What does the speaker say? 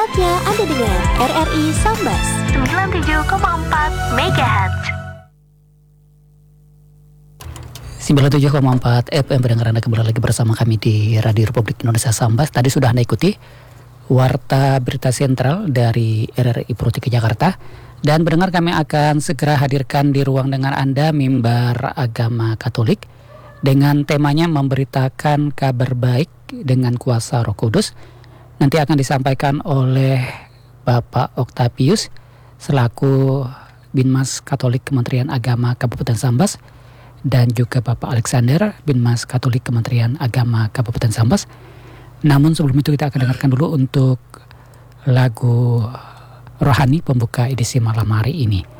Saatnya Anda dengar RRI Sambas 97,4 MHz. 97,4 FM pendengar Anda kembali lagi bersama kami di Radio Republik Indonesia Sambas. Tadi sudah Anda ikuti Warta Berita Sentral dari RRI Pro 3 Jakarta. Dan pendengar, kami akan segera hadirkan di ruang dengar Anda Mimbar Agama Katolik dengan temanya memberitakan kabar baik dengan kuasa Roh Kudus. Nanti akan disampaikan oleh Bapak Octavius selaku Binmas Katolik Kementerian Agama Kabupaten Sambas dan juga Bapak Alexander Binmas Katolik Kementerian Agama Kabupaten Sambas. Namun sebelum itu kita akan dengarkan dulu untuk lagu rohani pembuka edisi malam hari ini.